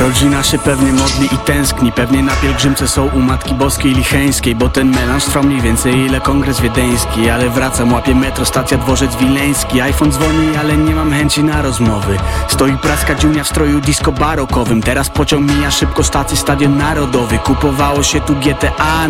Rodzina się pewnie modli i tęskni, pewnie na pielgrzymce są u Matki Boskiej Licheńskiej, bo ten melanż trwa mniej więcej ile kongres wiedeński. Ale wracam, łapię metro, stacja Dworzec Wileński. iPhone dzwoni, ale nie mam chęci na rozmowy. Stoi praska dziunia w stroju disco barokowym. Teraz pociąg mija szybko, stację Stadion Narodowy. Kupowało się tu GTA